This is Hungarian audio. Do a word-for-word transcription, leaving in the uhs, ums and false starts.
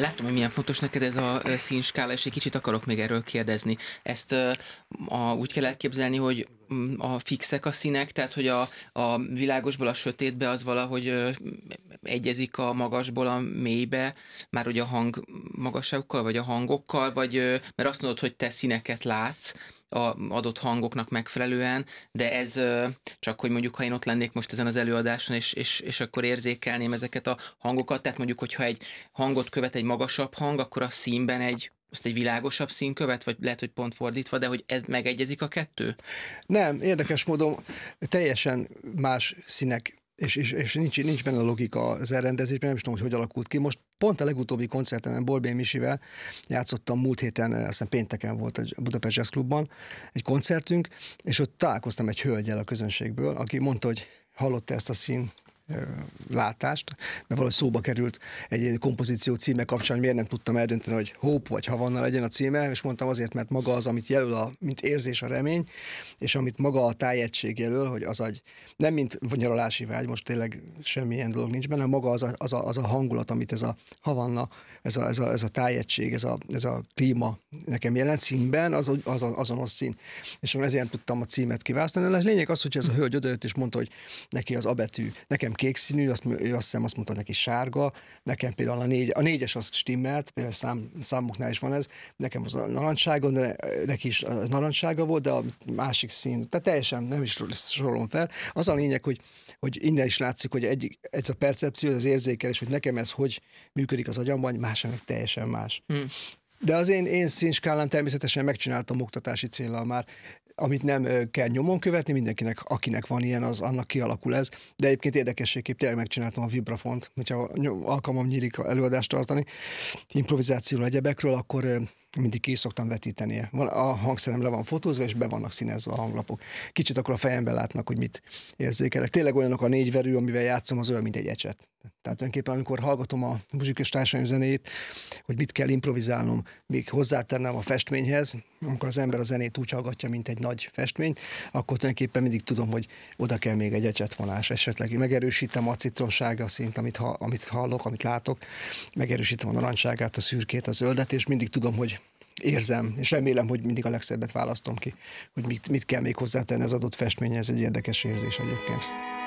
Látom, hogy milyen fontos neked ez a ö, színskála, és egy kicsit akarok még erről kérdezni. Ezt ö, a, úgy kell elképzelni, hogy mm, a fixek a színek, tehát hogy a, a világosból a sötétbe az valahogy ö, egyezik a magasból a mélybe, már hogy a hang magasságokkal, vagy a hangokkal, vagy ö, mert azt mondod, hogy te színeket látsz a adott hangoknak megfelelően, de ez ö, csak, hogy mondjuk, ha én ott lennék most ezen az előadáson, és, és, és akkor érzékelném ezeket a hangokat, tehát mondjuk, hogyha egy hangot követ egy magasabb hang, akkor a színben egy, azt egy világosabb szín követ, vagy lehet, hogy pont fordítva, de hogy ez megegyezik a kettő? Nem, érdekes módon teljesen más színek, és, és, és nincs, nincs benne logika az elrendezésben, nem is tudom, hogy hogy alakult ki. Most pont a legutóbbi koncertemen Borbély Misivel játszottam múlt héten, azt hiszem pénteken volt a Budapest Jazz Clubban egy koncertünk, és ott találkoztam egy hölgyel a közönségből, aki mondta, hogy hallotta ezt a szín látást, mert valahogy szóba került egy kompozíció címe kapcsán, hogy miért nem tudtam eldönteni, hogy Hope vagy Havanna legyen a címe, és mondtam azért, mert maga az, amit jelöl, a, mint érzés a remény, és amit maga a tájegység jelöl, hogy az egy, nem mint nyaralási vágy, most tényleg semmilyen dolog nincs benne, maga az a, az a, az a hangulat, amit ez a Havanna, ez a, ez a, ez a tájegység, ez a, ez a klíma nekem jelent színben, az, az, az azonos szín. És ezért tudtam a címet kiválasztani. A lényeg az, hogy ez a hölgy odajött és mondta, hogy neki az A betű, nekem kék színű, azt, ő azt hiszem azt mondta neki sárga, nekem például a, négy, a négyes az stimmelt, például szám, számoknál is van ez, nekem az a narancsága, de neki is a narancsága volt, de a másik szín, tehát teljesen nem is sorolom fel. Az a lényeg, hogy, hogy innen is látszik, hogy egy, ez a percepció, ez az érzékelés, hogy nekem ez hogy működik az agyamban, más meg teljesen más. Hmm. De az én, én színskálán természetesen megcsináltam oktatási céllal már, amit nem kell nyomon követni, mindenkinek, akinek van ilyen, az annak kialakul ez. De egyébként érdekességképp tényleg megcsináltam a vibrafont, hogyha alkalmam nyílik előadást tartani, improvizációról, egyebekről, akkor mindig ki is szoktam vetíteni. A hangszerem le van fotózva, és be vannak színezve a hanglapok. Kicsit akkor a fejemben látnak, hogy mit érzékelek. Tényleg olyanok a négyverű, amivel játszom, az olyan, mint egy ecset. Tehát tulajdonképpen, amikor hallgatom a muzsikus társaim zenét, hogy mit kell improvizálnom, még hozzátennem a festményhez, amikor az ember a zenét úgy hallgatja, mint egy nagy festmény, akkor tulajdonképpen mindig tudom, hogy oda kell még egy ecsetvonás. Esetleg megerősítem a citromsága szint, amit, ha, amit hallok, amit látok, megerősítem a narancságát, a szürkét, a zöldet, és mindig tudom, hogy érzem, és remélem, hogy mindig a legszebbet választom ki, hogy mit, mit kell még hozzátenni az adott festményhez, egy érdekes érzés egyébként.